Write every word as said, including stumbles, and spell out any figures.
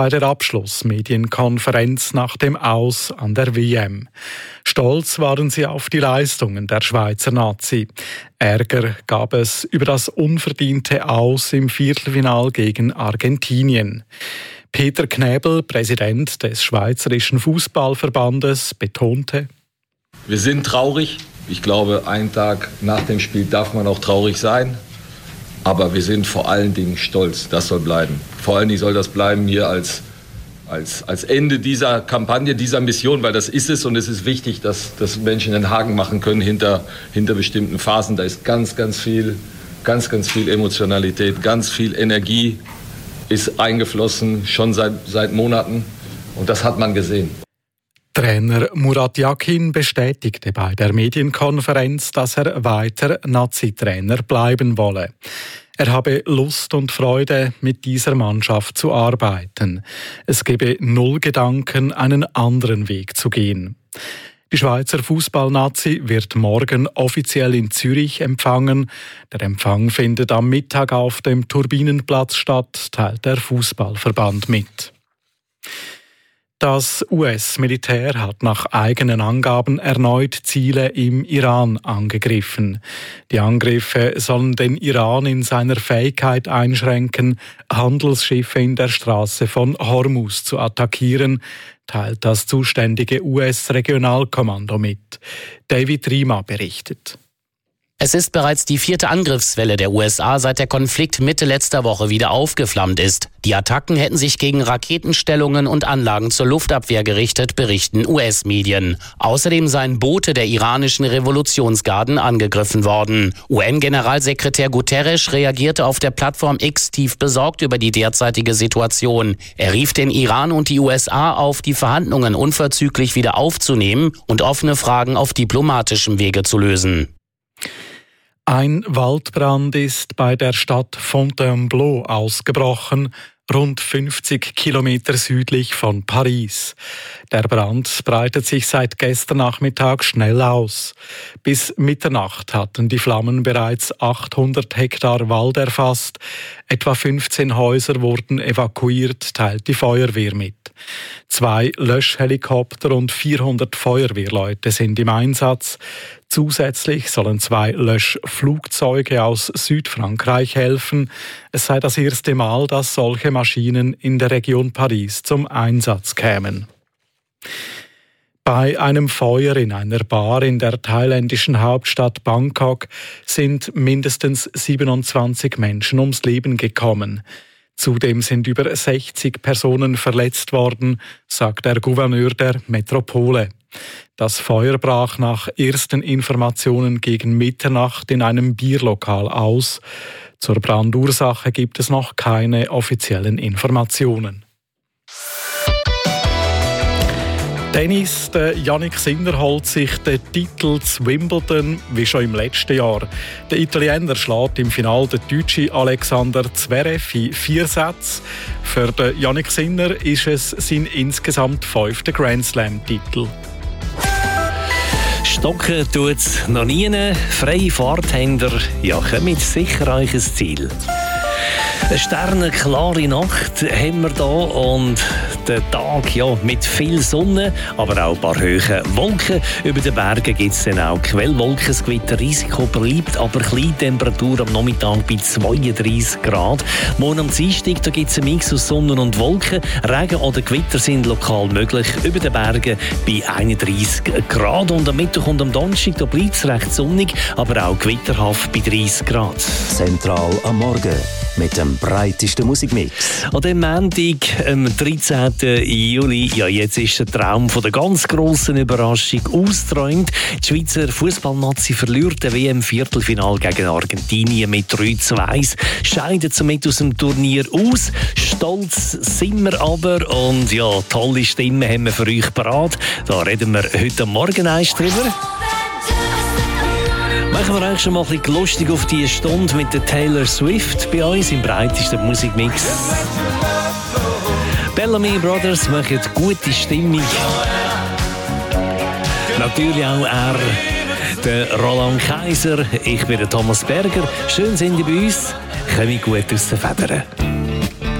bei der Abschlussmedienkonferenz nach dem Aus an der W M. Stolz waren sie auf die Leistungen der Schweizer Nazi. Ärger gab es über das unverdiente Aus im Viertelfinal gegen Argentinien. Peter Knäbel, Präsident des Schweizerischen Fußballverbandes, betonte: Wir sind traurig. Ich glaube, einen Tag nach dem Spiel darf man auch traurig sein. Aber wir sind vor allen Dingen stolz. Das soll bleiben. Vor allen Dingen soll das bleiben hier als, als, als Ende dieser Kampagne, dieser Mission, weil das ist es. Und es ist wichtig, dass, dass Menschen einen Haken machen können hinter, hinter bestimmten Phasen. Da ist ganz, ganz viel, ganz, ganz viel Emotionalität, ganz viel Energie ist eingeflossen, schon seit, seit Monaten. Und das hat man gesehen. Trainer Murat Yakin bestätigte bei der Medienkonferenz, dass er weiter Nazi-Trainer bleiben wolle. Er habe Lust und Freude, mit dieser Mannschaft zu arbeiten. Es gebe null Gedanken, einen anderen Weg zu gehen. Die Schweizer Fußball-Nazi wird morgen offiziell in Zürich empfangen. Der Empfang findet am Mittag auf dem Turbinenplatz statt, teilt der Fußballverband mit. Das U S-Militär hat nach eigenen Angaben erneut Ziele im Iran angegriffen. Die Angriffe sollen den Iran in seiner Fähigkeit einschränken, Handelsschiffe in der Straße von Hormuz zu attackieren, teilt das zuständige U S-Regionalkommando mit. David Rima berichtet. Es ist bereits die vierte Angriffswelle der U S A, seit der Konflikt Mitte letzter Woche wieder aufgeflammt ist. Die Attacken hätten sich gegen Raketenstellungen und Anlagen zur Luftabwehr gerichtet, berichten U S-Medien. Außerdem seien Boote der iranischen Revolutionsgarden angegriffen worden. U N-Generalsekretär Guterres reagierte auf der Plattform X tief besorgt über die derzeitige Situation. Er rief den Iran und die U S A auf, die Verhandlungen unverzüglich wieder aufzunehmen und offene Fragen auf diplomatischem Wege zu lösen. Ein Waldbrand ist bei der Stadt Fontainebleau ausgebrochen, rund fünfzig Kilometer südlich von Paris. Der Brand breitet sich seit gestern Nachmittag schnell aus. Bis Mitternacht hatten die Flammen bereits achthundert Hektar Wald erfasst. Etwa fünfzehn Häuser wurden evakuiert, teilt die Feuerwehr mit. Zwei Löschhelikopter und vierhundert Feuerwehrleute sind im Einsatz. Zusätzlich sollen zwei Löschflugzeuge aus Südfrankreich helfen. Es sei das erste Mal, dass solche Maschinen in der Region Paris zum Einsatz kämen. Bei einem Feuer in einer Bar in der thailändischen Hauptstadt Bangkok sind mindestens siebenundzwanzig Menschen ums Leben gekommen. Zudem sind über sechzig Personen verletzt worden, sagt der Gouverneur der Metropole. Das Feuer brach nach ersten Informationen gegen Mitternacht in einem Bierlokal aus. Zur Brandursache gibt es noch keine offiziellen Informationen. Tennis, der Jannik Sinner holt sich den Titel zu Wimbledon wie schon im letzten Jahr. Der Italiener schlägt im Finale den Deutschen Alexander Zverev in vier Sätzen. Für den Jannik Sinner ist es sein insgesamt fünfter Grand-Slam-Titel. Stocken tut's noch nie. Freie Fahrthänder, ja, kommt sicher euch ein Ziel. Eine sternenklare Nacht haben wir hier und der Tag ja, mit viel Sonne, aber auch ein paar hohe Wolken. Über den Bergen gibt es dann auch Quellwolken. Das Gewitterrisiko bleibt, aber kleine Temperatur am Nachmittag bei zweiunddreissig Grad. Morgen am Dienstag gibt es einen Mix aus Sonne und Wolken. Regen oder Gewitter sind lokal möglich. Über den Bergen bei einunddreissig Grad. Und am Mittwoch und am Donnerstag da bleibt es recht sonnig, aber auch gewitterhaft bei dreißig Grad. Zentral am Morgen mit dem breitesten Musikmix. An dem Montag, am dreizehnten Juli, ja, jetzt ist der Traum von der ganz grossen Überraschung ausgeträumt. Die Schweizer Fußballnazi verliert den W M-Viertelfinal gegen Argentinien mit drei zu eins, scheidet somit aus dem Turnier aus. Stolz sind wir aber und ja, tolle Stimmen haben wir für euch parat. Da reden wir heute Morgen eins drüber. Machen wir eigentlich schon mal ein bisschen lustig auf diese Stunde mit der Taylor Swift bei uns im breitesten Musikmix. Bellamy Brothers machen gute Stimmung. Natürlich auch er, der Roland Kaiser. Ich bin der Thomas Berger. Schön sind ihr bei uns. Kommt gut aus den Federn.